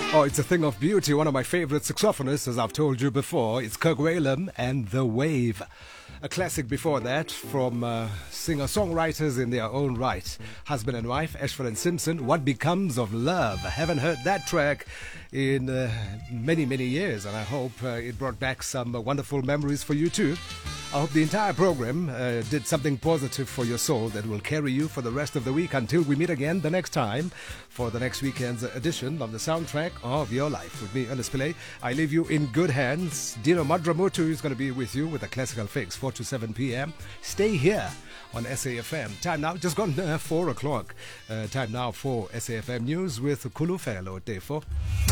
Oh, it's a thing of beauty. One of my favorite saxophonists, as I've told you before, it's Kirk Whalum and The Wave. A classic before that from singer-songwriters in their own right. Husband and wife, Ashford and Simpson, What Becomes of Love. I haven't heard that track in many, many years, and I hope it brought back some wonderful memories for you too. I hope the entire program did something positive for your soul that will carry you for the rest of the week until we meet again the next time for the next weekend's edition of the soundtrack of your life. With me, Ernest Pillay, I leave you in good hands. Dino Madramutu is going to be with you with a classical fix, 4 to 7 p.m. Stay here on SAFM. Time now, just gone 4 o'clock. Time now for SAFM News with Kulufelo Tefo.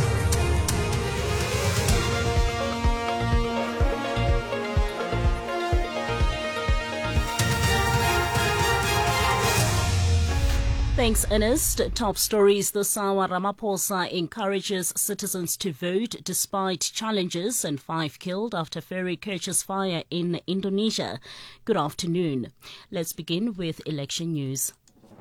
Thanks, Ernest. Top stories this hour. Ramaphosa encourages citizens to vote despite challenges and 5 killed after ferry catches fire in Indonesia. Good afternoon. Let's begin with election news.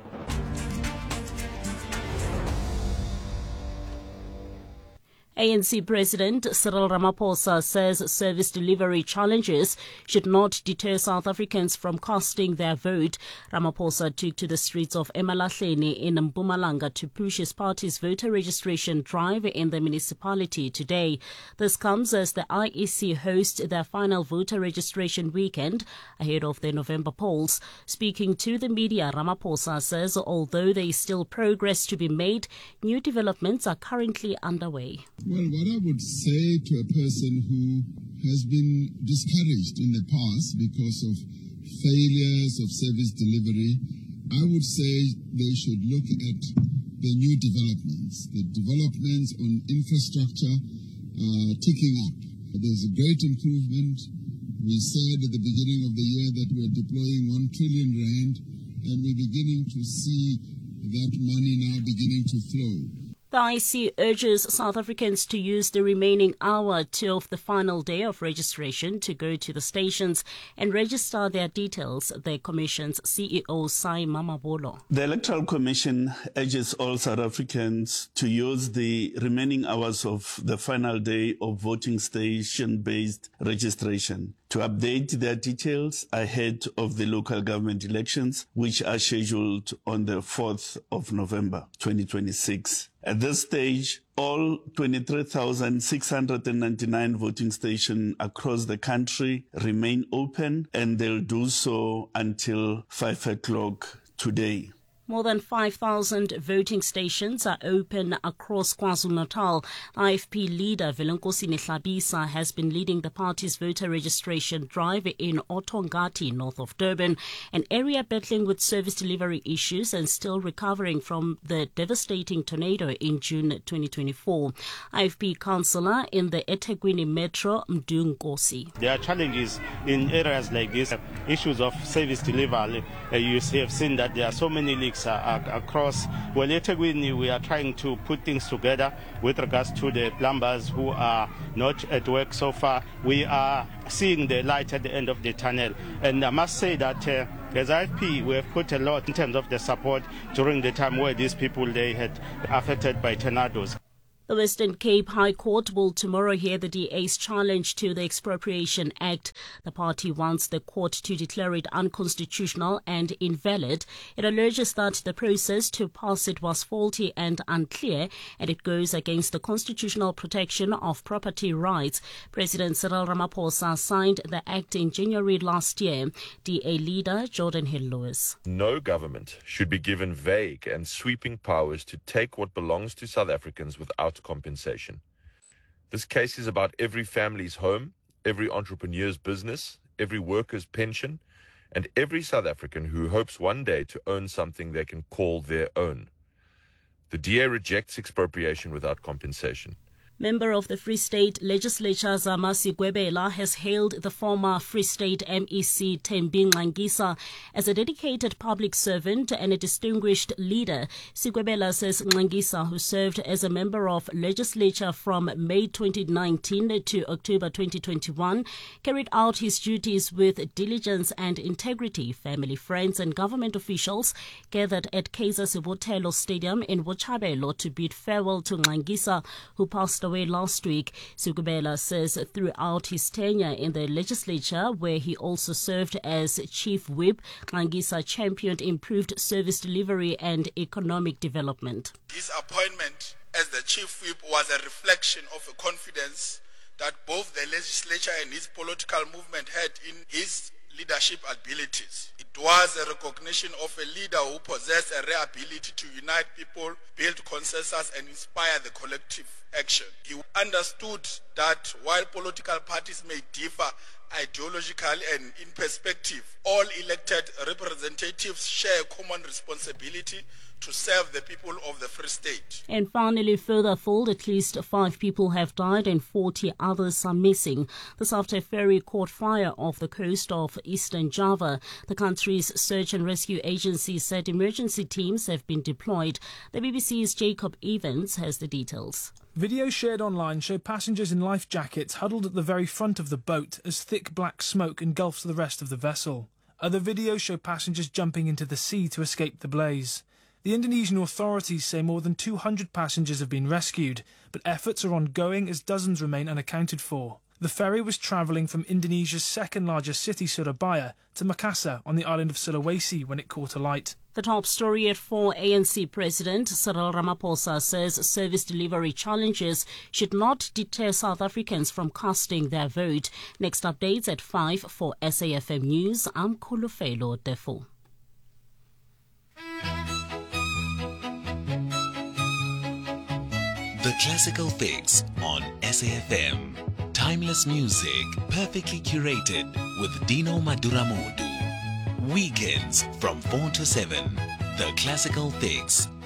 ANC President Cyril Ramaphosa says service delivery challenges should not deter South Africans from casting their vote. Ramaphosa took to the streets of Emalahleni in Mpumalanga to push his party's voter registration drive in the municipality today. This comes as the IEC host their final voter registration weekend ahead of the November polls. Speaking to the media, Ramaphosa says although there is still progress to be made, new developments are currently underway. Well, what I would say to a person who has been discouraged in the past because of failures of service delivery, I would say they should look at the new developments. The developments on infrastructure are ticking up. There's a great improvement. We said at the beginning of the year that we're deploying 1 trillion rand, and we're beginning to see that money now beginning to flow. The IEC urges South Africans to use the remaining hour till the final day of registration to go to the stations and register their details, the Commission's CEO, Sai Mamabolo. The Electoral Commission urges all South Africans to use the remaining hours of the final day of voting station-based registration to update their details ahead of the local government elections, which are scheduled on the 4th of November, 2026. At this stage, all 23,699 voting stations across the country remain open, and they'll do so until 5 o'clock today. More than 5,000 voting stations are open across KwaZulu-Natal. IFP leader Velenkosi Nehlabisa has been leading the party's voter registration drive in Otongati, north of Durban, an area battling with service delivery issues and still recovering from the devastating tornado in June 2024. IFP councillor in the eThekwini Metro, Mdu Nkosi. There are challenges in areas like this, issues of service delivery. You have seen that there are so many leaks across. Well, eThekwini, we are trying to put things together with regards to the plumbers who are not at work so far. We are seeing the light at the end of the tunnel. And I must say that as IFP, we have put a lot in terms of the support during the time where these people, they had affected by tornadoes. The Western Cape High Court will tomorrow hear the DA's challenge to the Expropriation Act. The party wants the court to declare it unconstitutional and invalid. It alleges that the process to pass it was faulty and unclear, and it goes against the constitutional protection of property rights. President Cyril Ramaphosa signed the act in January last year. DA leader Jordan Hill-Lewis. No government should be given vague and sweeping powers to take what belongs to South Africans without compensation. This case is about every family's home, every entrepreneur's business, every worker's pension, and every South African who hopes one day to own something they can call their own. The DA rejects expropriation without compensation. Member of the Free State Legislature Zama Sigwebela has hailed the former Free State MEC Thembi Nxangisa as a dedicated public servant and a distinguished leader. Sigwebela says Nxangisa, who served as a member of legislature from May 2019 to October 2021, carried out his duties with diligence and integrity. Family, friends and government officials gathered at Kaizer Sebothelo Stadium in Botshabelo to bid farewell to Nxangisa, who passed away last week. Sigwebela says throughout his tenure in the legislature, where he also served as chief whip, Nxangisa championed improved service delivery and economic development. His appointment as the chief whip was a reflection of a confidence that both the legislature and his political movement had in his leadership abilities. It was a recognition of a leader who possessed a rare ability to unite people, build consensus and inspire the collective action. He understood that while political parties may differ ideologically and in perspective, all elected representatives share a common responsibility to serve the people of the Free State. And finally, further afield, at least 5 people have died and 40 others are missing. This after a ferry caught fire off the coast of Eastern Java. The country's search and rescue agency said emergency teams have been deployed. The BBC's Jacob Evans has the details. Videos shared online show passengers in life jackets huddled at the very front of the boat as thick black smoke engulfs the rest of the vessel. Other videos show passengers jumping into the sea to escape the blaze. The Indonesian authorities say more than 200 passengers have been rescued, but efforts are ongoing as dozens remain unaccounted for. The ferry was travelling from Indonesia's second-largest city, Surabaya, to Makassar on the island of Sulawesi when it caught alight. The top story at 4, ANC President Cyril Ramaphosa says service delivery challenges should not deter South Africans from casting their vote. Next updates at 5 for SAFM News. I'm Khulufelo Defo. The Classical Fix on SAFM. Timeless music, perfectly curated with Dino Maduramodu. Weekends from 4 to 7. The Classical Fix